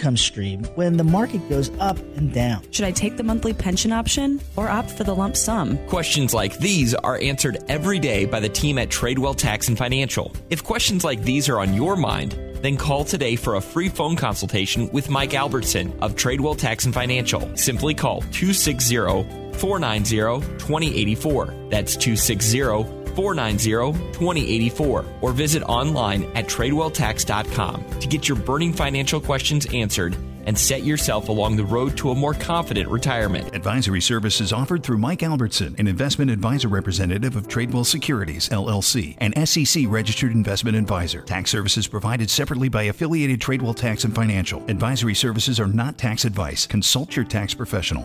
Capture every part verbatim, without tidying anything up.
income stream when the market goes up and down. Should I take the monthly pension option or opt for the lump sum? Questions like these are answered every day by the team at Tradewell Tax and Financial. If questions like these are on your mind, then call today for a free phone consultation with Mike Albertson of Tradewell Tax and Financial. Simply call two six zero, four nine zero, two zero eight four. That's two six zero, four nine zero, two zero eight four. Or visit online at tradewell tax dot com to get your burning financial questions answered and set yourself along the road to a more confident retirement. Advisory services offered through Mike Albertson, an investment advisor representative of Tradewell Securities, L L C, an S E C-registered investment advisor. Tax services provided separately by affiliated Tradewell Tax and Financial. Advisory services are not tax advice. Consult your tax professional.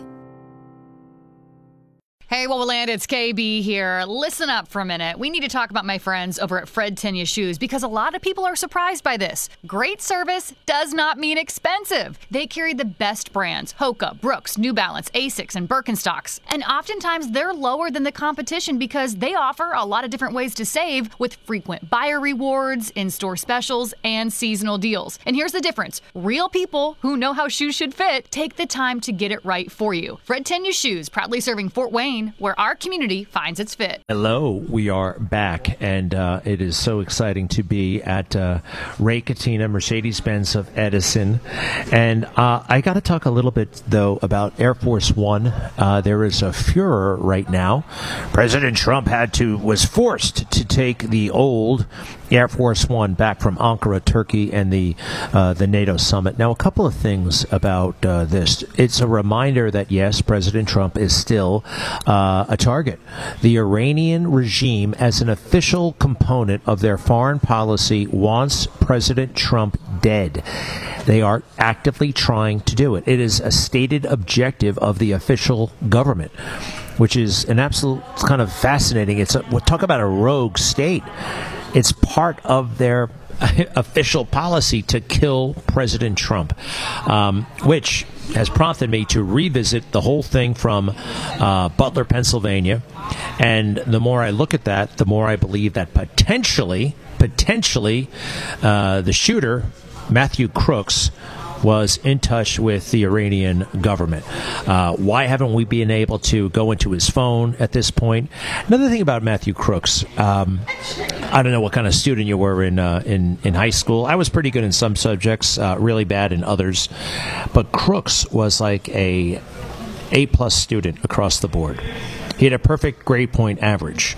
Hey, well, we'll land. It's K B here. Listen up for a minute. We need to talk about my friends over at Fred Tenya Shoes because a lot of people are surprised by this. Great service does not mean expensive. They carry the best brands: Hoka, Brooks, New Balance, Asics, and Birkenstocks. And oftentimes they're lower than the competition because they offer a lot of different ways to save with frequent buyer rewards, in-store specials, and seasonal deals. And here's the difference. Real people who know how shoes should fit take the time to get it right for you. Fred Tenya Shoes, proudly serving Fort Wayne, where our community finds its fit. Hello, we are back, and uh, it is so exciting to be at uh, Ray Catena, Mercedes-Benz of Edison. And uh, I got to talk a little bit, though, about Air Force One. Uh, there is a furor right now. President Trump had to was forced to take the old Air Force One back from Ankara, Turkey, and the uh, the NATO summit. Now, a couple of things about uh, this. It's a reminder that, yes, President Trump is still uh, a target. The Iranian regime, as an official component of their foreign policy, wants President Trump dead. They are actively trying to do it. It is a stated objective of the official government, which is an absolute kind of fascinating. It's a, we'll talk about a rogue state. It's part of their official policy to kill President Trump, um, which has prompted me to revisit the whole thing from uh, Butler, Pennsylvania. And the more I look at that, the more I believe that potentially, potentially, uh, the shooter, Matthew Crooks, was in touch with the Iranian government. Uh, why haven't we been able to go into his phone at this point? Another thing about Matthew Crooks, um, I don't know what kind of student you were in, uh, in in high school. I was pretty good in some subjects, uh, really bad in others. But Crooks was like a A-plus student across the board. He had a perfect grade point average.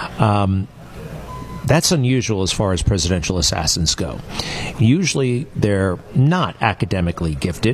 Um, That's unusual as far as presidential assassins go. Usually they're not academically gifted.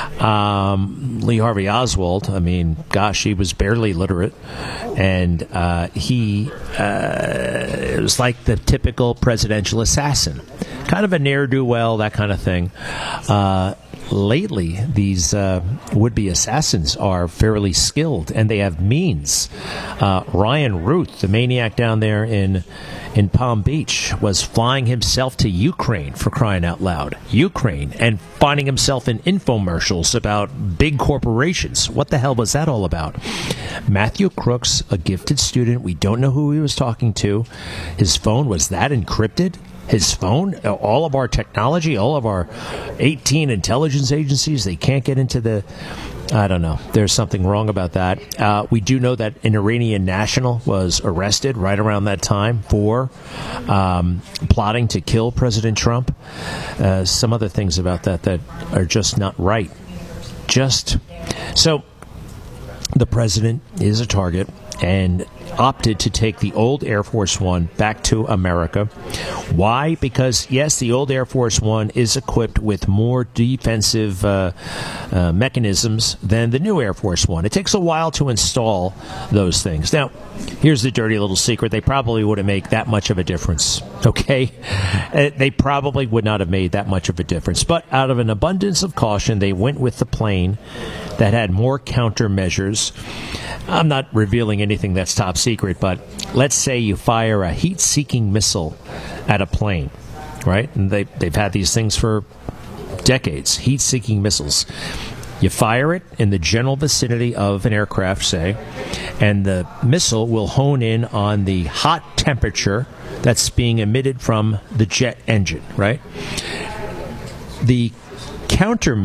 Um, Lee Harvey Oswald, I mean, gosh, he was barely literate. And uh, he uh, was like the typical presidential assassin. Kind of a ne'er-do-well, that kind of thing. Uh, lately, these uh, would-be assassins are fairly skilled, and they have means. Uh, Ryan Ruth, the maniac down there in in Palm Beach, was flying himself to Ukraine, for crying out loud. Ukraine, and finding himself in infomercials about big corporations. What the hell was that all about? Matthew Crooks, a gifted student, we don't know who he was talking to. His phone was that encrypted? His phone, all of our technology, all of our eighteen intelligence agencies, they can't get into the... I don't know. There's something wrong about that. Uh, we do know that an Iranian national was arrested right around that time for um, plotting to kill President Trump. Uh, some other things about that that are just not right. Just so the president is a target and opted to take the old Air Force One back to America. Why? Because, yes, the old Air Force One is equipped with more defensive uh, uh, mechanisms than the new Air Force One. It takes a while to install those things. Now, here's the dirty little secret. They probably wouldn't make that much of a difference, okay? Uh, they probably would not have made that much of a difference. But out of an abundance of caution, they went with the plane that had more countermeasures. I'm not revealing anything that's top secret, but let's say you fire a heat-seeking missile at a plane, right? And they, they've had these things for decades, heat-seeking missiles. You fire it in the general vicinity of an aircraft, say, and the missile will hone in on the hot temperature that's being emitted from the jet engine, right? The countermeasure